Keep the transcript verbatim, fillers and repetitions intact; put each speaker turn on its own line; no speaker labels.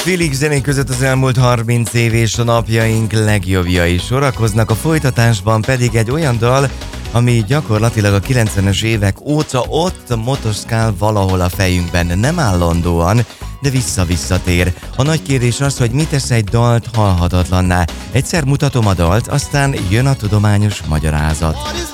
Félig zenék között az elmúlt harminc év és a napjaink legjobbjai sorakoznak, a folytatásban pedig egy olyan dal, ami gyakorlatilag a kilencvenes évek óta ott motoszkál valahol a fejünkben, nem állandóan, de vissza-visszatér. A nagy kérdés az, hogy mit tesz egy dalt halhatatlanná. Egyszer mutatom a dalt, aztán jön a tudományos magyarázat.